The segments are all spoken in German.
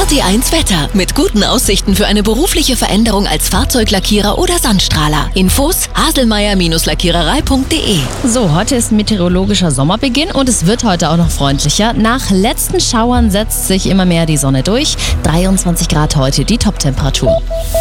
RT1 Wetter. Mit guten Aussichten für eine berufliche Veränderung als Fahrzeuglackierer oder Sandstrahler. Infos haselmeier-lackiererei.de. So, heute ist meteorologischer Sommerbeginn und es wird heute auch noch freundlicher. Nach letzten Schauern setzt sich immer mehr die Sonne durch. 23 Grad heute die Toptemperatur.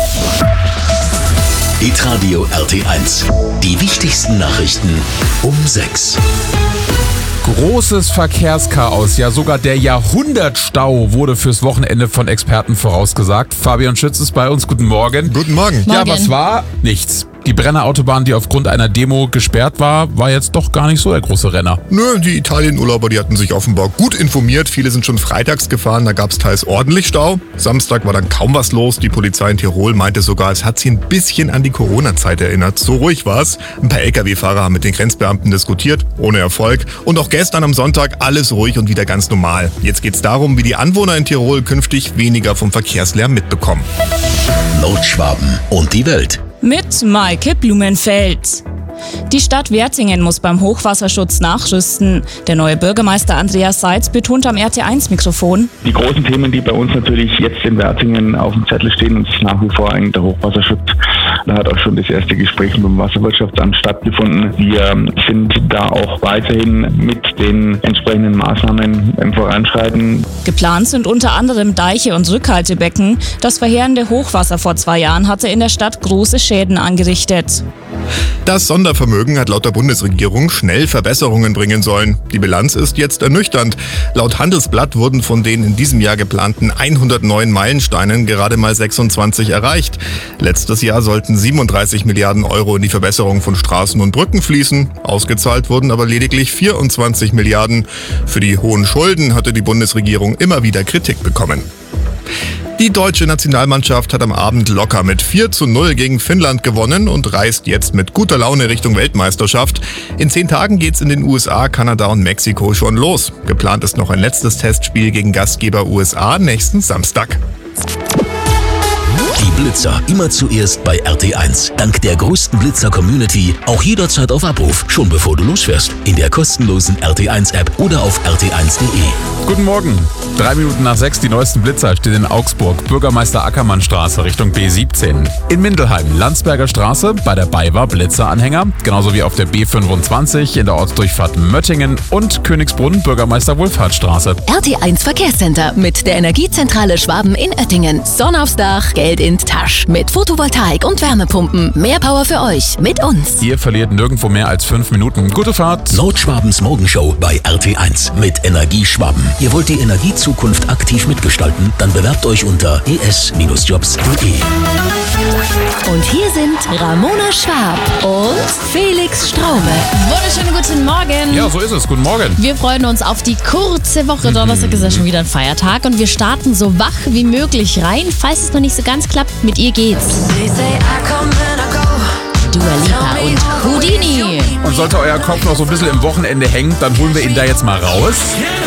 Hitradio RT1. Die wichtigsten Nachrichten um 6. Großes Verkehrschaos, ja sogar der Jahrhundertstau wurde fürs Wochenende von Experten vorausgesagt. Fabian Schütz ist bei uns, guten Morgen. Guten Morgen. Ja, was war? Nichts. Die Brenner Autobahn, die aufgrund einer Demo gesperrt war jetzt doch gar nicht so der große Renner. Nö, die Italienurlauber, die hatten sich offenbar gut informiert. Viele sind schon freitags gefahren, da gab es teils ordentlich Stau. Samstag war dann kaum was los. Die Polizei in Tirol meinte sogar, es hat sie ein bisschen an die Corona-Zeit erinnert. So ruhig war es. Ein paar Lkw-Fahrer haben mit den Grenzbeamten diskutiert, ohne Erfolg. Und auch gestern am Sonntag alles ruhig und wieder ganz normal. Jetzt geht's darum, wie die Anwohner in Tirol künftig weniger vom Verkehrslärm mitbekommen. Nordschwaben und die Welt. Mit Maike Blumenfeld. Die Stadt Wertingen muss beim Hochwasserschutz nachrüsten. Der neue Bürgermeister Andreas Seitz betont am RT1-Mikrofon: Die großen Themen, die bei uns natürlich jetzt in Wertingen auf dem Zettel stehen, ist nach wie vor eigentlich der Hochwasserschutz. Da hat auch schon das erste Gespräch mit dem Wasserwirtschaftsamt stattgefunden. Wir sind da auch weiterhin mit den entsprechenden Maßnahmen im Voranschreiten. Geplant sind unter anderem Deiche und Rückhaltebecken. Das verheerende Hochwasser vor 2 Jahren hatte in der Stadt große Schäden angerichtet. Das Sondervermögen hat laut der Bundesregierung schnell Verbesserungen bringen sollen. Die Bilanz ist jetzt ernüchternd. Laut Handelsblatt wurden von den in diesem Jahr geplanten 109 Meilensteinen gerade mal 26 erreicht. Letztes Jahr sollten 37 Milliarden Euro in die Verbesserung von Straßen und Brücken fließen. Ausgezahlt wurden aber lediglich 24 Milliarden. Für die hohen Schulden hatte die Bundesregierung immer wieder Kritik bekommen. Die deutsche Nationalmannschaft hat am Abend locker mit 4:0 gegen Finnland gewonnen und reist jetzt mit guter Laune Richtung Weltmeisterschaft. In 10 Tagen geht's in den USA, Kanada und Mexiko schon los. Geplant ist noch ein letztes Testspiel gegen Gastgeber USA nächsten Samstag. Die Blitzer immer zuerst bei RT1. Dank der größten Blitzer-Community auch jederzeit auf Abruf, schon bevor du losfährst. In der kostenlosen RT1-App oder auf rt1.de. Guten Morgen. 3 Minuten nach 6, die neuesten Blitzer stehen in Augsburg, Bürgermeister Ackermannstraße Richtung B17. In Mindelheim, Landsberger Straße, bei der BayWa Blitzeranhänger, genauso wie auf der B25 in der Ortsdurchfahrt Möttingen und Königsbrunn, Bürgermeister Wohlfahrtsstraße. RT1 Verkehrscenter mit der Energiezentrale Schwaben in Oettingen. Sonne aufs Dach, Geld in die Tasche. Mit Photovoltaik und Wärmepumpen. Mehr Power für euch mit uns. Ihr verliert nirgendwo mehr als 5 Minuten. Gute Fahrt. Nordschwabens Morgenshow bei RT1 mit Energie Schwaben. Ihr wollt die Energiezukunft aktiv mitgestalten? Dann bewerbt euch unter es-jobs.de. Und hier sind Ramona Schwab und Felix Straube. Wunderschönen guten Morgen. Ja, so ist es. Guten Morgen. Wir freuen uns auf die kurze Woche. Donnerstag ist ja schon wieder ein Feiertag und wir starten so wach wie möglich rein. Falls es noch nicht so ganz klappt, mit ihr geht's. Dua Lipa und Houdini. Und sollte euer Kopf noch so ein bisschen im Wochenende hängen, dann holen wir ihn da jetzt mal raus.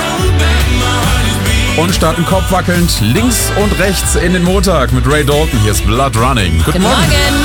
Und starten kopfwackelnd links und rechts in den Montag mit Ray Dalton. Hier ist Blood Running. Guten Morgen.